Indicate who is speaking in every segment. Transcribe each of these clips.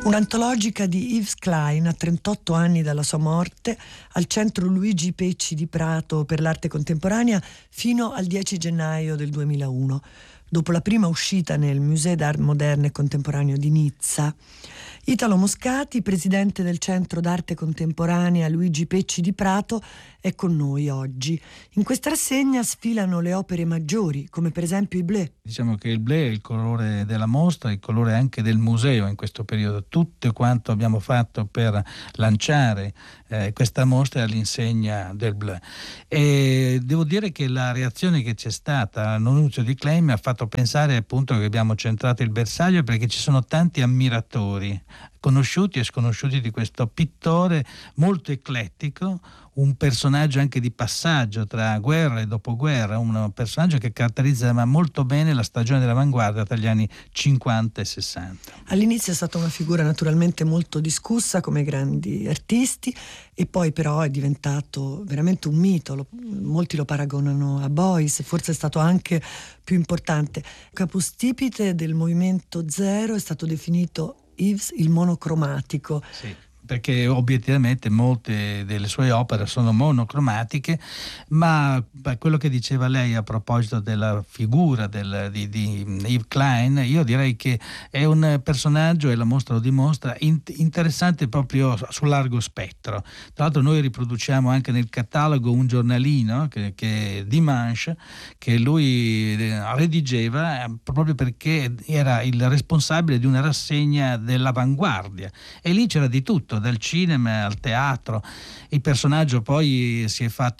Speaker 1: Un'antologica di Yves Klein a 38 anni dalla sua morte, al centro Luigi Pecci di Prato per l'arte contemporanea fino al 10 gennaio del 2001, dopo la prima uscita nel Musée d'Art Moderne e Contemporaneo di Nizza. Italo Moscati, presidente del Centro d'Arte Contemporanea Luigi Pecci di Prato, è con noi oggi. In questa rassegna sfilano le opere maggiori, come per esempio i Bleu.
Speaker 2: Diciamo che il Bleu è il colore della mostra, il colore anche del museo in questo periodo. Tutto quanto abbiamo fatto per lanciare questa mostra è all'insegna del Bleu. E devo dire che la reazione che c'è stata all'annuncio di Klein mi ha fatto pensare appunto che abbiamo centrato il bersaglio, perché ci sono tanti ammiratori, conosciuti e sconosciuti, di questo pittore molto eclettico, un personaggio anche di passaggio tra guerra e dopoguerra, un personaggio che caratterizza molto bene la stagione dell'avanguardia tra gli anni 50 e 60.
Speaker 1: All'inizio è stata una figura naturalmente molto discussa come grandi artisti, e poi però è diventato veramente un mito. Molti lo paragonano a Beuys, forse è stato anche più importante. Capostipite del movimento zero è stato definito Yves il monocromatico.
Speaker 2: Sì, perché obiettivamente molte delle sue opere sono monocromatiche, ma quello che diceva lei a proposito della figura di Yves Klein, io direi che è un personaggio, e la mostra lo dimostra, interessante proprio sul largo spettro. Tra l'altro noi riproduciamo anche nel catalogo un giornalino che è Dimanche, che lui redigeva proprio perché era il responsabile di una rassegna dell'avanguardia, e lì c'era di tutto, dal cinema al teatro. Il personaggio poi si è fatto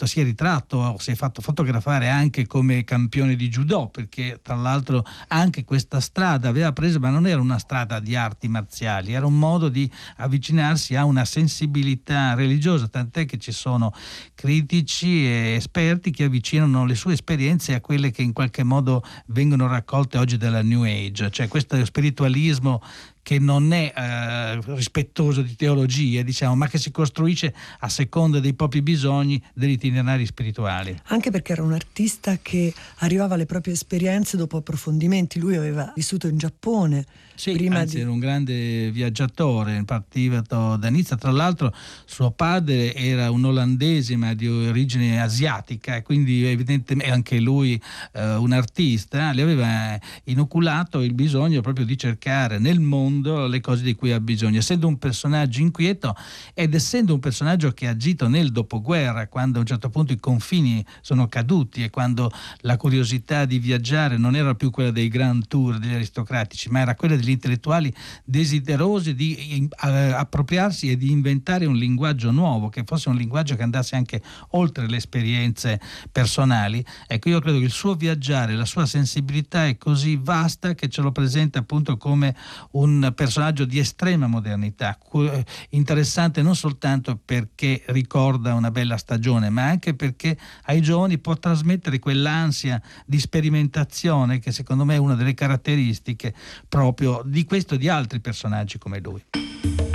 Speaker 2: fotografare anche come campione di judo, perché tra l'altro anche questa strada aveva preso, ma non era una strada di arti marziali, era un modo di avvicinarsi a una sensibilità religiosa, tant'è che ci sono critici e esperti che avvicinano le sue esperienze a quelle che in qualche modo vengono raccolte oggi dalla New Age, cioè questo spiritualismo che non è rispettoso di teologie, diciamo, ma che si costruisce a seconda dei propri bisogni, degli itinerari spirituali.
Speaker 1: Anche perché era un artista che arrivava alle proprie esperienze dopo approfondimenti. Lui aveva vissuto in Giappone.
Speaker 2: Sì, era un grande viaggiatore, partiva da Nizza. Tra l'altro suo padre era un olandese ma di origine asiatica, e quindi evidentemente anche lui un artista, le aveva inoculato il bisogno proprio di cercare nel mondo le cose di cui ha bisogno, essendo un personaggio inquieto ed essendo un personaggio che ha agito nel dopoguerra, quando a un certo punto i confini sono caduti e quando la curiosità di viaggiare non era più quella dei grand tour degli aristocratici, ma era quella degli intellettuali desiderosi di appropriarsi e di inventare un linguaggio nuovo, che fosse un linguaggio che andasse anche oltre le esperienze personali. Ecco, io credo che il suo viaggiare, la sua sensibilità è così vasta che ce lo presenta appunto come un personaggio di estrema modernità, interessante non soltanto perché ricorda una bella stagione, ma anche perché ai giovani può trasmettere quell'ansia di sperimentazione che secondo me è una delle caratteristiche proprio di questo e di altri personaggi come lui.